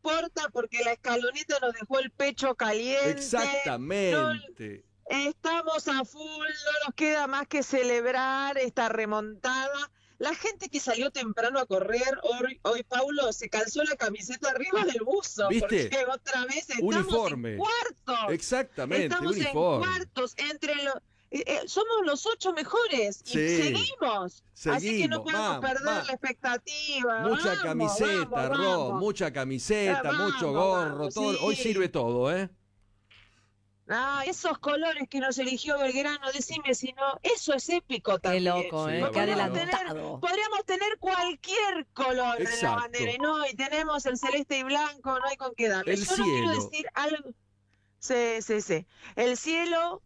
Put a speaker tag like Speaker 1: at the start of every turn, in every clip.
Speaker 1: corta porque la escaloneta nos dejó el pecho caliente.
Speaker 2: Exactamente.
Speaker 1: Estamos a full, no nos queda más que celebrar esta remontada. La gente que salió temprano a correr, hoy Paulo se calzó la camiseta arriba del buzo.
Speaker 2: ¿Viste?
Speaker 1: Porque otra vez estamos
Speaker 2: uniforme.
Speaker 1: en cuartos.
Speaker 2: Exactamente,
Speaker 1: estamos
Speaker 2: uniforme.
Speaker 1: En cuartos, entre los... somos los 8 mejores y seguimos. Así que no podemos perder la expectativa.
Speaker 2: Mucha camiseta, mucha camiseta, mucho gorro, todo.
Speaker 1: Sí.
Speaker 2: Hoy sirve todo, ¿eh?
Speaker 1: Ah, esos colores que nos eligió Belgrano, decime si no, eso es épico también.
Speaker 3: Qué loco,
Speaker 2: Sí,
Speaker 3: qué adelantado.
Speaker 1: Podríamos tener cualquier color en la bandera, y no, y tenemos el celeste y blanco, no hay con qué darle.
Speaker 2: El cielo.
Speaker 1: Quiero decir algo. Sí. El cielo,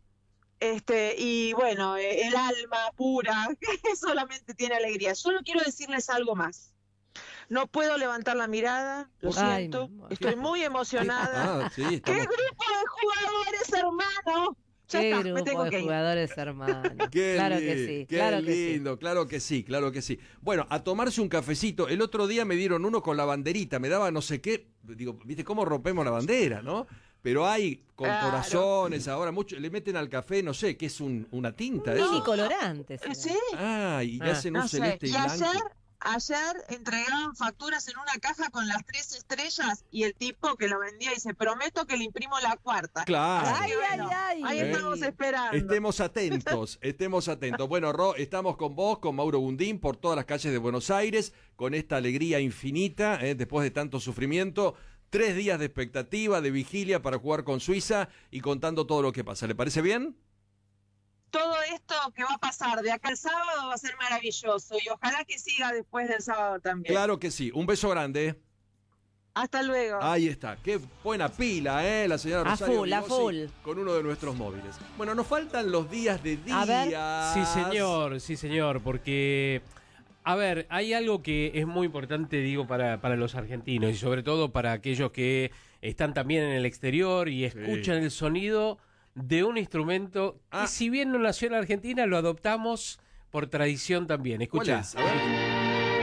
Speaker 1: y bueno, el alma pura, que solamente tiene alegría. Solo quiero decirles algo más. No puedo levantar la mirada, lo siento, estoy muy emocionada.
Speaker 2: Sí,
Speaker 1: ¡Qué grupo de jugadores, hermano!
Speaker 3: ¡Qué grupo de jugadores, hermano! Claro que sí,
Speaker 2: qué lindo, claro que sí. Bueno, a tomarse un cafecito. El otro día me dieron uno con la banderita, me daba no sé qué. Digo, ¿viste cómo rompemos la bandera, no? Pero hay con corazones ahora, mucho, le meten al café, no sé, ¿qué es una tinta?
Speaker 3: Y colorantes.
Speaker 1: Sí.
Speaker 2: Y le hacen un celeste y blanco.
Speaker 1: Ayer entregaban facturas en una caja con las 3 estrellas y el tipo que lo vendía dice, prometo que le imprimo la 4ª.
Speaker 2: Claro.
Speaker 1: Ahí estamos esperando.
Speaker 2: Estemos atentos. Bueno, Ro, estamos con vos, con Mauro Gundín, por todas las calles de Buenos Aires, con esta alegría infinita, después de tanto sufrimiento. 3 días de expectativa, de vigilia para jugar con Suiza y contando todo lo que pasa. ¿Le parece bien?
Speaker 1: Todo esto que va a pasar de acá al sábado va a ser maravilloso y ojalá que siga después del sábado también.
Speaker 2: Claro que sí. Un beso grande.
Speaker 1: Hasta luego.
Speaker 2: Ahí está. Qué buena pila, la señora Rosario
Speaker 3: a full.
Speaker 2: con uno de nuestros móviles. Bueno, nos faltan los días de día.
Speaker 3: A ver.
Speaker 4: Sí, señor, porque... A ver, hay algo que es muy importante, digo, para los argentinos y sobre todo para aquellos que están también en el exterior y escuchan el sonido de un instrumento que si bien no nació en Argentina, lo adoptamos por tradición también. Escuchá.
Speaker 2: A ver.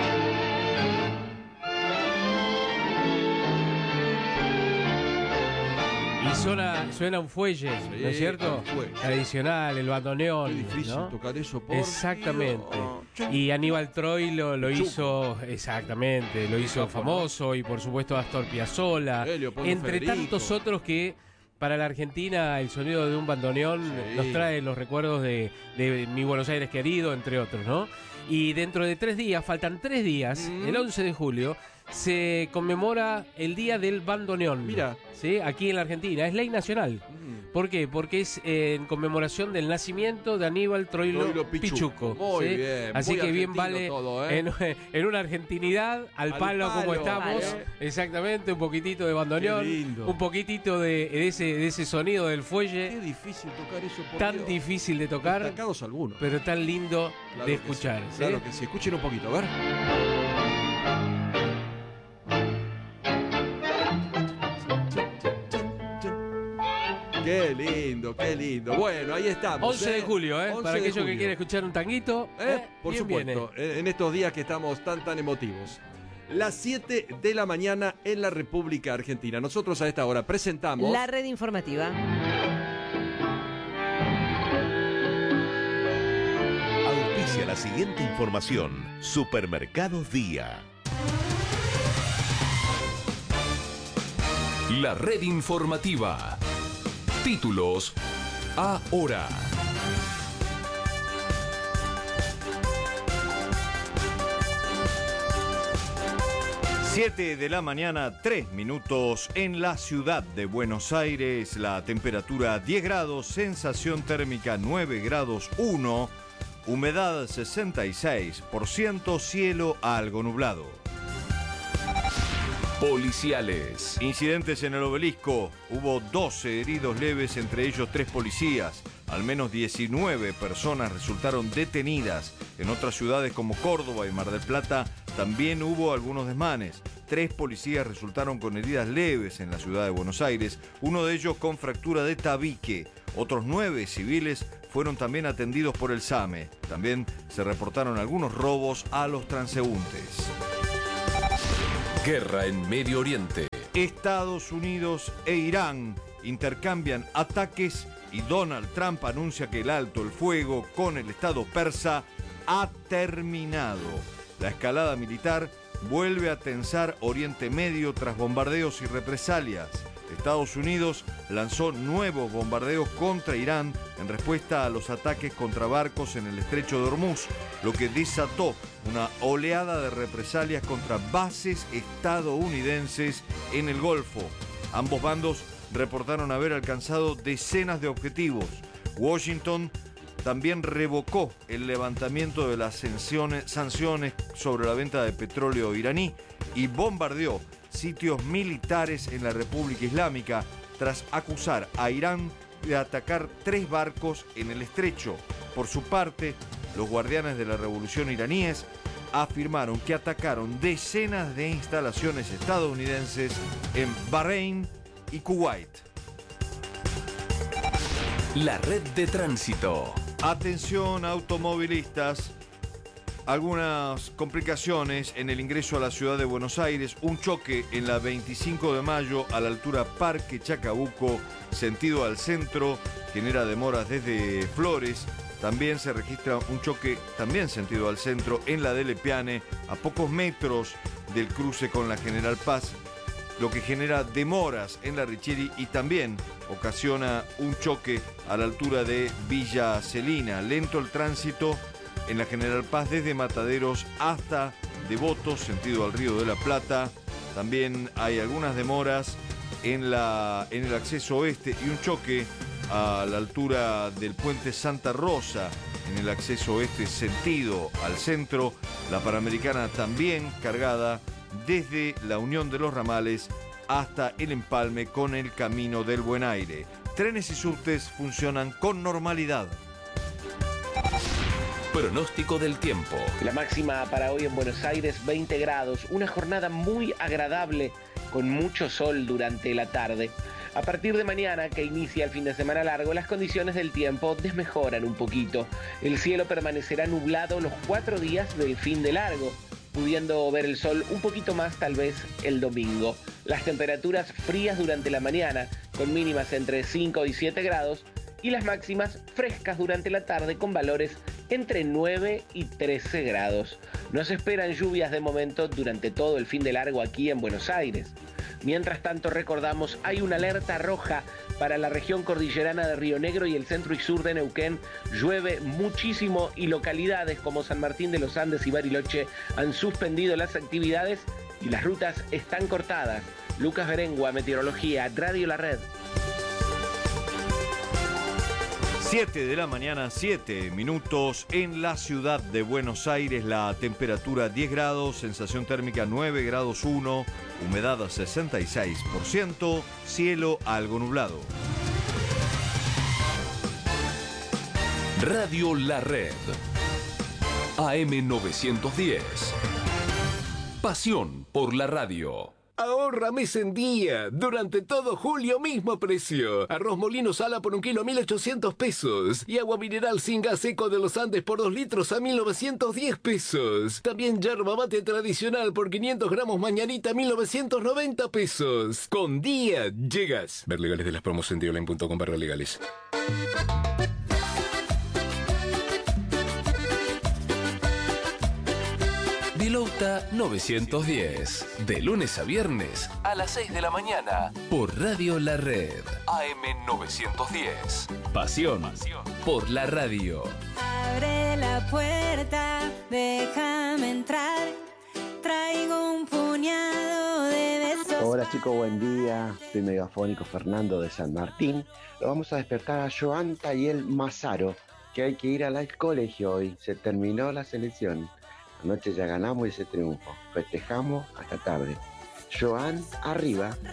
Speaker 4: Y suena un fuelle, ¿no es cierto? Tradicional, el bandoneón.
Speaker 2: Qué difícil, ¿no? Tocar eso, por
Speaker 4: exactamente. Dios. Y Aníbal Troy lo hizo, exactamente, lo hizo famoso, y por supuesto Astor Piazzolla, entre
Speaker 2: Federico.
Speaker 4: Tantos otros que para la Argentina el sonido de un bandoneón nos trae los recuerdos de mi Buenos Aires querido, entre otros, ¿no? Y dentro de 3 días, faltan 3 días, el 11 de julio, se conmemora el Día del Bandoneón.
Speaker 2: Mira.
Speaker 4: ¿Sí? Aquí en la Argentina. Es ley nacional. ¿Por qué? Porque es en conmemoración del nacimiento de Aníbal Troilo Pichuco.
Speaker 2: Muy bien.
Speaker 4: Así
Speaker 2: muy
Speaker 4: que bien vale
Speaker 2: todo,
Speaker 4: en una argentinidad, al palo como estamos. Exactamente, un poquitito de bandoneón. Un poquitito de ese sonido del fuelle.
Speaker 2: Qué difícil tocar eso, por
Speaker 4: tan
Speaker 2: Dios.
Speaker 4: Difícil de tocar.
Speaker 2: Destacados algunos.
Speaker 4: Pero tan lindo de escuchar.
Speaker 2: Sí. Claro que sí. Escuchen un poquito, a ver. Qué lindo, qué lindo. Bueno, ahí estamos.
Speaker 4: 11 de julio,
Speaker 2: 11
Speaker 4: para
Speaker 2: de
Speaker 4: aquellos
Speaker 2: julio.
Speaker 4: que quieren escuchar un tanguito.
Speaker 2: Por supuesto, en estos días que estamos tan emotivos. Las 7 de la mañana en la República Argentina. Nosotros a esta hora presentamos...
Speaker 3: La red informativa.
Speaker 5: Auspicia la siguiente información. Supermercados Día.
Speaker 6: La red informativa. Títulos ahora.
Speaker 7: Siete de la mañana, 3 minutos en la ciudad de Buenos Aires. La temperatura 10 grados, sensación térmica 9 grados 1, humedad 66%, cielo algo nublado.
Speaker 6: Policiales.
Speaker 7: Incidentes en el Obelisco. Hubo 12 heridos leves, entre ellos 3 policías. Al menos 19 personas resultaron detenidas. En otras ciudades como Córdoba y Mar del Plata también hubo algunos desmanes. 3 policías resultaron con heridas leves en la ciudad de Buenos Aires, uno de ellos con fractura de tabique. Otros 9 civiles fueron también atendidos por el SAME. También se reportaron algunos robos a los transeúntes.
Speaker 6: Guerra en Medio Oriente.
Speaker 7: Estados Unidos e Irán intercambian ataques y Donald Trump anuncia que el alto el fuego con el Estado persa ha terminado. La escalada militar vuelve a tensar Oriente Medio tras bombardeos y represalias. Estados Unidos lanzó nuevos bombardeos contra Irán en respuesta a los ataques contra barcos en el estrecho de Hormuz, lo que desató una oleada de represalias contra bases estadounidenses en el Golfo. Ambos bandos reportaron haber alcanzado decenas de objetivos. Washington también revocó el levantamiento de las sanciones sobre la venta de petróleo iraní y bombardeó sitios militares en la República Islámica tras acusar a Irán de atacar 3 barcos en el estrecho. Por su parte, los guardianes de la revolución iraníes afirmaron que atacaron decenas de instalaciones estadounidenses en Bahrein y Kuwait.
Speaker 6: La red de tránsito.
Speaker 7: Atención automovilistas, algunas complicaciones en el ingreso a la ciudad de Buenos Aires, un choque en la 25 de mayo a la altura Parque Chacabuco, sentido al centro, genera demoras desde Flores. También se registra un choque, también sentido al centro, en la de Lepiane, a pocos metros del cruce con la General Paz, lo que genera demoras en la Richieri y también ocasiona un choque a la altura de Villa Celina. Lento el tránsito en la General Paz desde Mataderos hasta Devotos, sentido al Río de la Plata. También hay algunas demoras en el acceso oeste y un choque a la altura del puente Santa Rosa en el acceso oeste sentido al centro. La Panamericana también cargada desde la Unión de los Ramales hasta el empalme con el Camino del Buen Aire. Trenes y subtes funcionan con normalidad.
Speaker 6: Pronóstico del tiempo.
Speaker 8: La máxima para hoy en Buenos Aires, 20 grados. Una jornada muy agradable con mucho sol durante la tarde. A partir de mañana, que inicia el fin de semana largo, las condiciones del tiempo desmejoran un poquito. El cielo permanecerá nublado los 4 días del fin de largo, pudiendo ver el sol un poquito más tal vez el domingo. Las temperaturas frías durante la mañana, con mínimas entre 5 y 7 grados, y las máximas frescas durante la tarde con valores entre 9 y 13 grados. No se esperan lluvias de momento durante todo el fin de largo aquí en Buenos Aires. Mientras tanto, recordamos, hay una alerta roja para la región cordillerana de Río Negro y el centro y sur de Neuquén. Llueve muchísimo y localidades como San Martín de los Andes y Bariloche han suspendido las actividades y las rutas están cortadas. Lucas Berengua, Meteorología, Radio La Red.
Speaker 7: 7 de la mañana, 7 minutos en la ciudad de Buenos Aires. La temperatura 10 grados, sensación térmica 9 grados 1, humedad 66%, cielo algo nublado.
Speaker 6: Radio La Red. AM 910. Pasión por la radio.
Speaker 9: Ahorra mes en día. Durante todo julio, mismo precio. Arroz molino sala por 1 kilo, 1.800 pesos. Y agua mineral sin gas seco de los Andes por 2 litros a 1.910 pesos. También yerba mate tradicional por 500 gramos mañanita, 1.990 pesos. Con día llegas. Ver legales de las promos en dioline.com/legales.
Speaker 6: Dilouta 910. De lunes a viernes a las 6 de la mañana. Por Radio La Red. AM 910. Pasión por la radio.
Speaker 10: Abre la puerta, déjame entrar. Traigo un puñado de besos.
Speaker 11: Hola chicos, buen día. Soy Megafónico Fernando de San Martín. Lo vamos a despertar a Joan Tayel Mazaro, que hay que ir al colegio hoy. Se terminó la selección. Anoche ya ganamos ese triunfo. Festejamos hasta tarde. Joan, arriba.